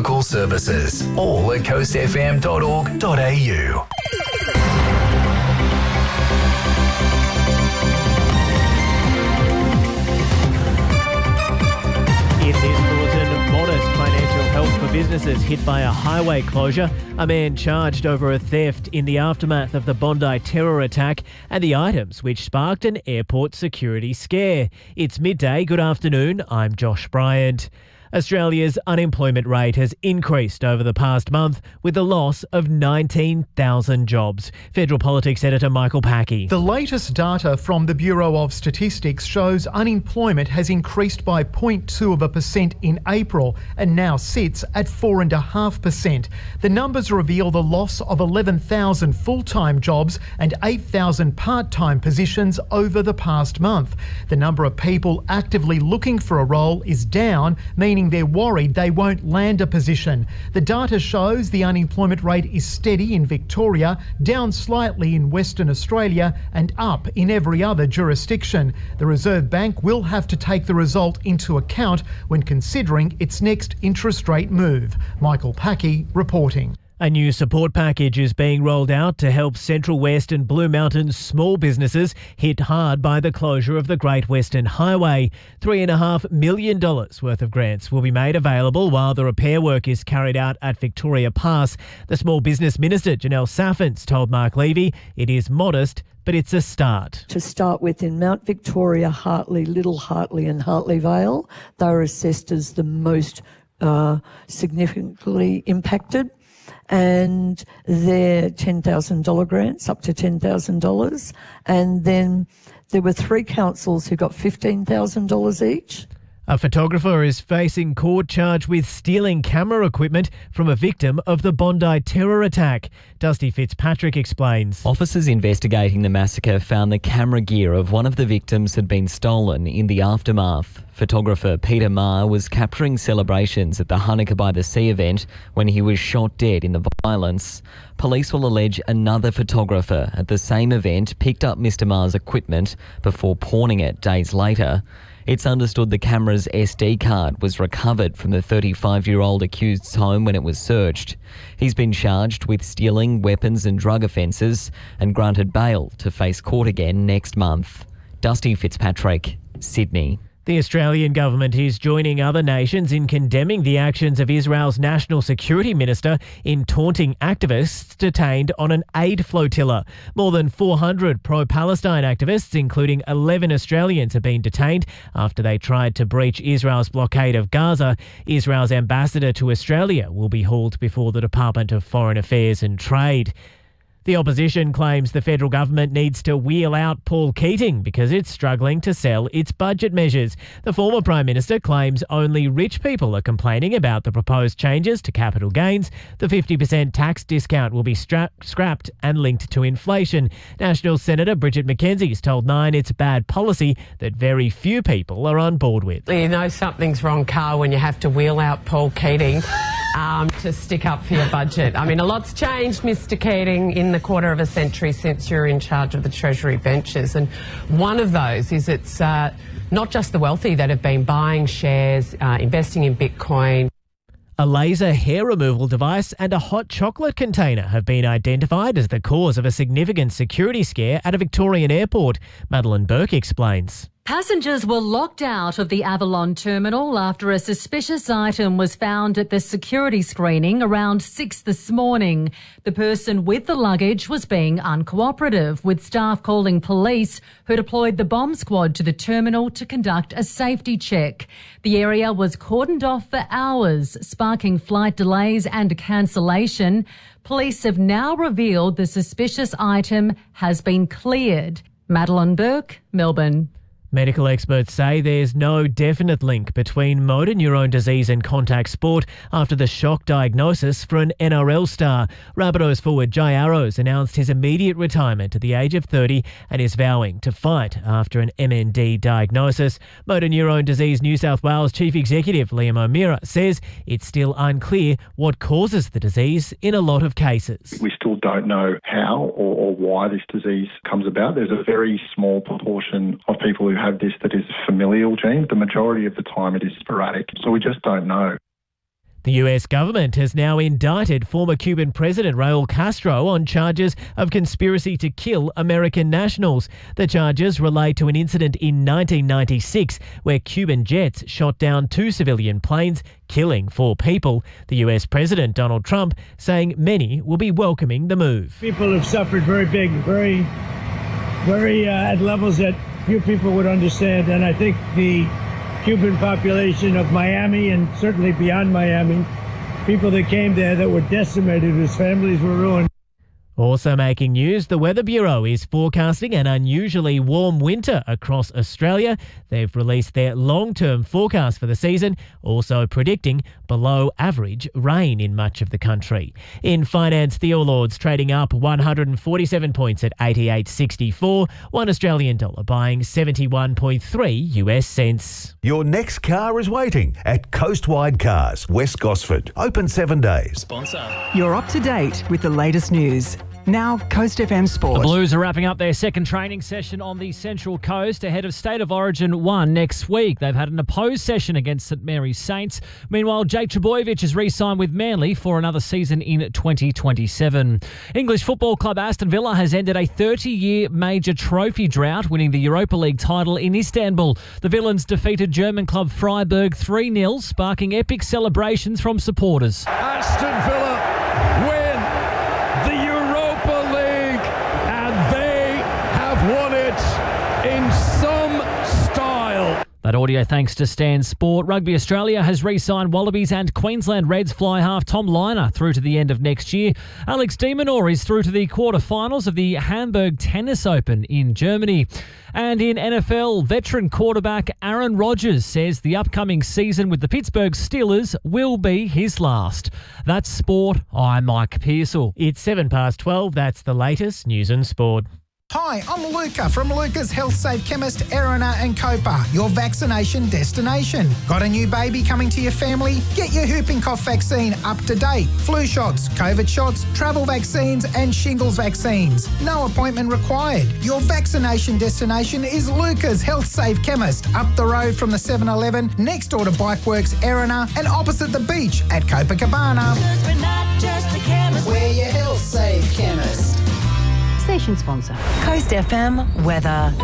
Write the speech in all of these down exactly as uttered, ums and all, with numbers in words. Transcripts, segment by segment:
local services. All at coast f m dot org dot a u. In this bulletin, modest financial help for businesses hit by a highway closure, a man charged over a theft in the aftermath of the Bondi terror attack, and the items which sparked an airport security scare. It's midday. Good afternoon. I'm Josh Bryant. Australia's unemployment rate has increased over the past month with the loss of nineteen thousand jobs. Federal Politics Editor Michael Packey. The latest data from the Bureau of Statistics shows unemployment has increased by zero point two of a percent in April and now sits at four point five percent. The numbers reveal the loss of eleven thousand full-time jobs and eight thousand part-time positions over the past month. The number of people actively looking for a role is down, meaning they're worried they won't land a position. The data shows the unemployment rate is steady in Victoria, down slightly in Western Australia and up in every other jurisdiction. The Reserve Bank will have to take the result into account when considering its next interest rate move. Michael Packey reporting. A new support package is being rolled out to help Central West and Blue Mountains small businesses hit hard by the closure of the Great Western Highway. Three point five million dollars worth of grants will be made available while the repair work is carried out at Victoria Pass. The Small Business Minister, Janelle Saffins, told Mark Levy it is modest, but it's a start. To start with, in Mount Victoria, Hartley, Little Hartley and Hartley Vale, they were assessed as the most uh, significantly impacted. And they're ten thousand dollars grants, up to ten thousand dollars. And then there were three councils who got fifteen thousand dollars each. A photographer is facing court charge with stealing camera equipment from a victim of the Bondi terror attack. Dusty Fitzpatrick explains. Officers investigating the massacre found the camera gear of one of the victims had been stolen in the aftermath. Photographer Peter Maher was capturing celebrations at the Hanukkah by the Sea event when he was shot dead in the violence. Police will allege another photographer at the same event picked up Mister Maher's equipment before pawning it days later. It's understood the camera's S D card was recovered from the thirty-five-year-old accused's home when it was searched. He's been charged with stealing, weapons and drug offences and granted bail to face court again next month. Dusty Fitzpatrick, Sydney. The Australian government is joining other nations in condemning the actions of Israel's National Security Minister in taunting activists detained on an aid flotilla. More than four hundred pro-Palestine activists, including eleven Australians, have been detained after they tried to breach Israel's blockade of Gaza. Israel's ambassador to Australia will be hauled before the Department of Foreign Affairs and Trade. The opposition claims the federal government needs to wheel out Paul Keating because it's struggling to sell its budget measures. The former Prime Minister claims only rich people are complaining about the proposed changes to capital gains. The fifty percent tax discount will be stra- scrapped and linked to inflation. National Senator Bridget McKenzie has told Nine it's bad policy that very few people are on board with. You know something's wrong, Carl, when you have to wheel out Paul Keating um, to stick up for your budget. I mean, a lot's changed, Mister Keating, in the quarter of a century since you're in charge of the Treasury benches. And one of those is it's uh, not just the wealthy that have been buying shares, uh, investing in Bitcoin. A laser hair removal device and a hot chocolate container have been identified as the cause of a significant security scare at a Victorian airport. Madeline Burke explains. Passengers were locked out of the Avalon terminal after a suspicious item was found at the security screening around six this morning. The person with the luggage was being uncooperative, with staff calling police, who deployed the bomb squad to the terminal to conduct a safety check. The area was cordoned off for hours, sparking flight delays and cancellation. Police have now revealed the suspicious item has been cleared. Madeline Burke, Melbourne. Medical experts say there's no definite link between motor neurone disease and contact sport after the shock diagnosis for an N R L star. Rabbitohs forward Jai Arrows announced his immediate retirement at the age of thirty and is vowing to fight after an M N D diagnosis. Motor neurone disease New South Wales Chief Executive Liam O'Meara says it's still unclear what causes the disease in a lot of cases. We still don't know how or, or why this disease comes about. There's a very small proportion of people who have this that is familial gene. The majority of the time it is sporadic, so we just don't know. The U S government has now indicted former Cuban President Raul Castro on charges of conspiracy to kill American nationals. The charges relate to an incident in nineteen ninety-six where Cuban jets shot down two civilian planes, killing four people. The U S President Donald Trump saying many will be welcoming the move. People have suffered very big, very, very uh, at levels that few people would understand, and I think the Cuban population of Miami and certainly beyond Miami, people that came there that were decimated, whose families were ruined. Also making news, the Weather Bureau is forecasting an unusually warm winter across Australia. They've released their long-term forecast for the season, also predicting below average rain in much of the country. In finance, the All Ords trading up one hundred forty-seven points at eighty-eight sixty-four, one Australian dollar buying seventy-one point three U S cents. Your next car is waiting at Coastwide Cars, West Gosford. Open seven days. Sponsor. You're up to date with the latest news. Now, Coast F M Sport. The Blues are wrapping up their second training session on the Central Coast ahead of State of Origin one next week. They've had an opposed session against St Mary's Saints. Meanwhile, Jake Trbojevic has re-signed with Manly for another season in twenty twenty-seven. English football club Aston Villa has ended a thirty-year major trophy drought, winning the Europa League title in Istanbul. The Villains defeated German club Freiburg three nil, sparking epic celebrations from supporters. Aston Villa win the Europa League, and they have won it in some style. That audio thanks to Stan Sport. Rugby Australia has re-signed Wallabies and Queensland Reds fly half Tom Liner through to the end of next year. Alex de Minaur is through to the quarterfinals of the Hamburg Tennis Open in Germany. And in N F L, veteran quarterback Aaron Rodgers says the upcoming season with the Pittsburgh Steelers will be his last. That's sport. I'm Mike Pearsall. It's seven past twelve. That's the latest news and sport. Hi, I'm Luca from Luca's Health Safe Chemist, Erina and Copa, your vaccination destination. Got a new baby coming to your family? Get your whooping cough vaccine up to date. Flu shots, COVID shots, travel vaccines and shingles vaccines. No appointment required. Your vaccination destination is Luca's Health Safe Chemist, up the road from the seven eleven, next door to Bikeworks, Erina, and opposite the beach at Copacabana. Because we're not just a chemist, we're your Health Safe Chemist. Station sponsor. Coast F M weather.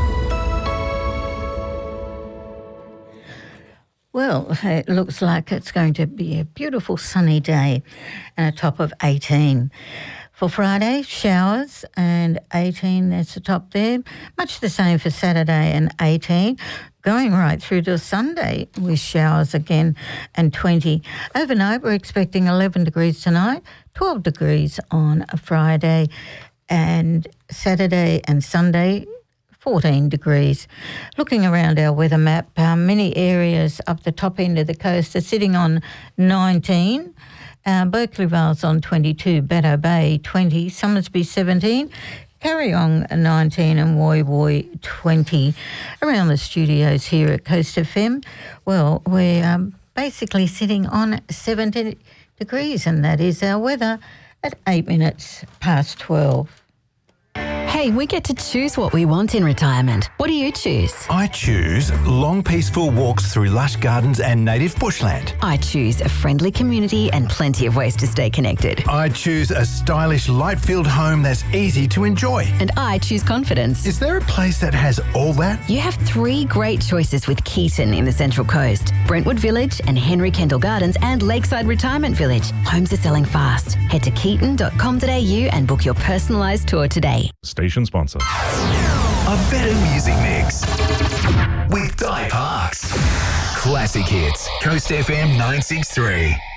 Well, it looks like it's going to be a beautiful sunny day and a top of eighteen. For Friday, showers and eighteen, that's the top there. Much the same for Saturday and eighteen. Going right through to Sunday with showers again and twenty. Overnight, we're expecting eleven degrees tonight, twelve degrees on a Friday, and Saturday and Sunday, fourteen degrees. Looking around our weather map, uh, many areas up the top end of the coast are sitting on nineteen. Uh, Berkeley Vale's on twenty-two, Bateau Bay twenty, Summersby seventeen, Carryong nineteen and Woy Woy twenty. Around the studios here at Coast F M, well, we're um, basically sitting on seventy degrees, and that is our weather at eight minutes past twelve. Hey, we get to choose what we want in retirement. What do you choose? I choose long, peaceful walks through lush gardens and native bushland. I choose a friendly community and plenty of ways to stay connected. I choose a stylish, light-filled home that's easy to enjoy. And I choose confidence. Is there a place that has all that? You have three great choices with Keaton in the Central Coast. Brentwood Village and Henry Kendall Gardens and Lakeside Retirement Village. Homes are selling fast. Head to keaton dot com dot a u and book your personalised tour today. Station sponsor. A better music mix with Di Parks. Classic hits. Coast F M nine six three.